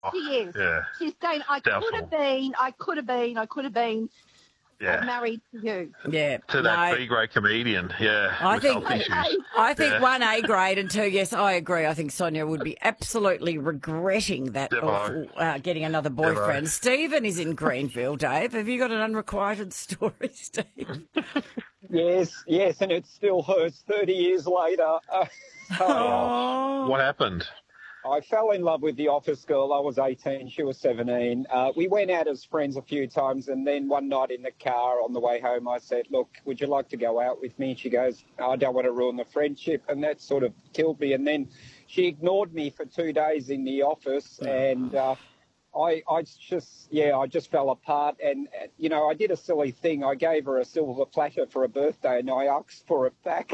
She is. Yeah. She's saying, I could Doubtful. have been Yeah. married to you. Yeah. To that B-grade comedian, yeah. I with think- health issues. I think Yeah. 1 A grade and 2, yes, I agree. I think Sonia would be absolutely regretting that Devo. awful, getting another boyfriend. Devo. Stephen is in Greenville, Dave. Have you got an unrequited story, Steve? Yes, and it still hurts 30 years later. What happened? I fell in love with the office girl. I was 18, she was 17. We went out as friends a few times, and then one night in the car on the way home, I said, look, would you like to go out with me? She goes, I don't want to ruin the friendship, and that sort of killed me. And then she ignored me for 2 days in the office, and I just fell apart. And, you know, I did a silly thing. I gave her a silver platter for a birthday, and I asked for it back.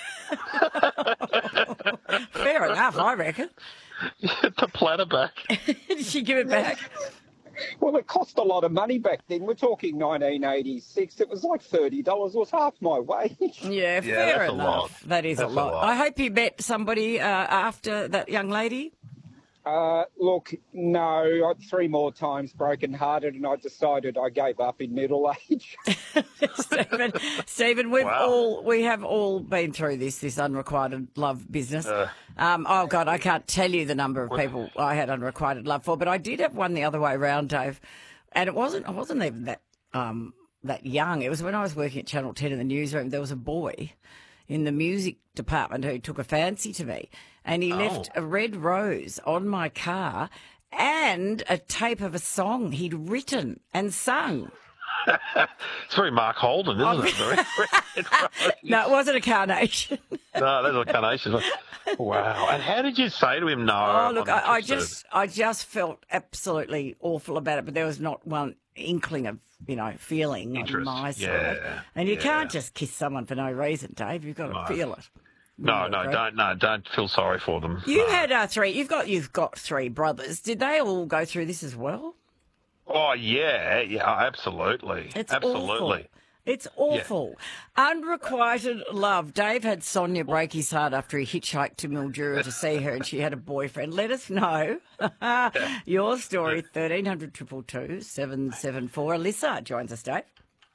Fair enough, I reckon. The platter back. Did she give it back? Well, it cost a lot of money back then. We're talking 1986. It was like $30. It was half my wage. Yeah, fair that's a enough. lot. That is That's a a lot. lot. I hope you met somebody after that young lady. Look, no, 3 more times broken-hearted, and I decided I gave up in middle age. Stephen, we have all been through this unrequited love business. Oh God, I can't tell you the number of people I had unrequited love for, but I did have one the other way around, Dave, and I wasn't even that young. It was when I was working at Channel 10 in the newsroom. There was a boy in the music department who took a fancy to me, and he left a red rose on my car and a tape of a song he'd written and sung. It's very Mark Holden, isn't it? Very No, it wasn't a carnation. No, those are carnations. Wow. And how did you say to him, no? Oh, look, I'm I interested? just felt absolutely awful about it, but there was not one inkling of, feeling on Interest. my side. Yeah, And you can't just kiss someone for no reason, Dave. You've got to feel it. No, Really, don't feel sorry for them. You No. had 3. You've got 3 brothers. Did they all go through this as well? Oh, yeah, absolutely. It's absolutely. awful. It's awful. Unrequited love. Dave had Sonia break his heart after he hitchhiked to Mildura to see her and she had a boyfriend. Let us know your story, 1300 222 774. Alyssa joins us, Dave.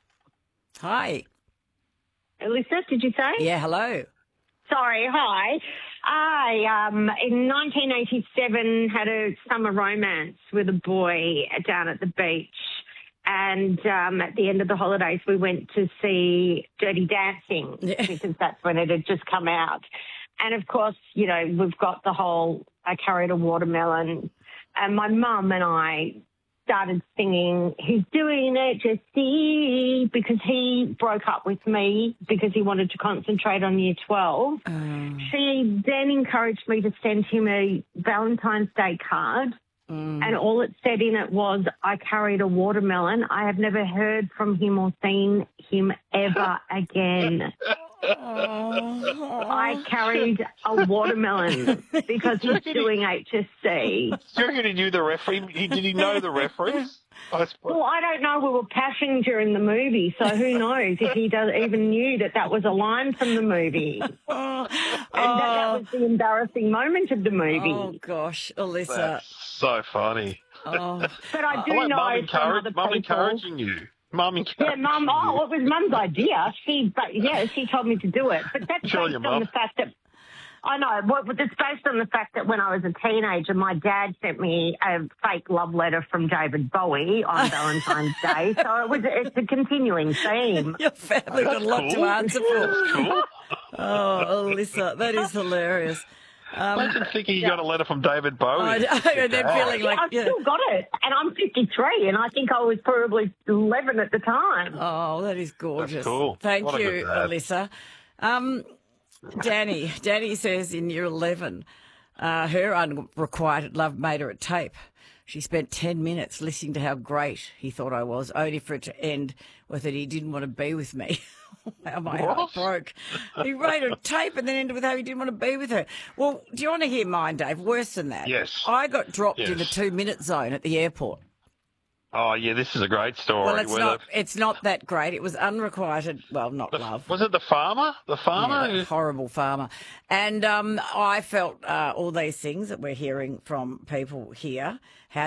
Hi. Alyssa, did you say? Yeah, hello. Sorry, hi. I, in 1987, had a summer romance with a boy down at the beach. And at the end of the holidays, we went to see Dirty Dancing because that's when it had just come out. And, of course, we've got the whole I carried a watermelon. And my mum and I started singing, he's doing HSC, because he broke up with me because he wanted to concentrate on year 12. She then encouraged me to send him a Valentine's Day card. And all it said in it was, I carried a watermelon. I have never heard from him or seen him ever again. I carried a watermelon because he's doing HSC. Do you reckon he knew the referee? Did he know the reference? Well, I don't know. We were passing during the movie, so who knows if he even knew that was a line from the movie. And that was the embarrassing moment of the movie. Oh, gosh, Alyssa. That's so funny. Oh. But I do know from other people. Mum encouraging you. Mum encouraging Yeah, Mum. Oh, it was Mum's idea. She told me to do it. But that's Sure, based your on mum. the fact that I know. But it's based on the fact that when I was a teenager, my dad sent me a fake love letter from David Bowie on Valentine's Day. So it's a continuing theme. Your family got a lot to answer for. Cool. Oh, Alyssa, that is hilarious. Imagine thinking you got a letter from David Bowie. I know, and then feeling like, I've still got it, and I'm 53, and I think I was probably 11 at the time. Oh, that is gorgeous. That's cool. Thank What a you, good dad. Alyssa. Danny says in year 11, her unrequited love made her a tape. She spent 10 minutes listening to how great he thought I was, only for it to end with that he didn't want to be with me. How my heart broke. He wrote a tape and then ended with how he didn't want to be with her. Well, do you want to hear mine, Dave? Worse than that. Yes. I got dropped in the Yes. 2-minute zone at the airport. Oh, yeah, this is a great story. Well, it's not that great. It was unrequited, well, not love. Was it the farmer? The farmer? Yeah, horrible farmer. And I felt all these things that we're hearing from people here. How